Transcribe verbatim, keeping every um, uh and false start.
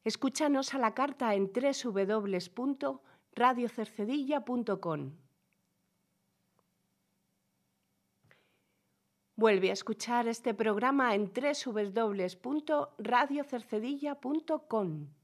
Escúchanos a la carta en doble u doble u doble u punto radio cercedilla punto com. Vuelve a escuchar este programa en doble u doble u doble u punto radio cercedilla punto com.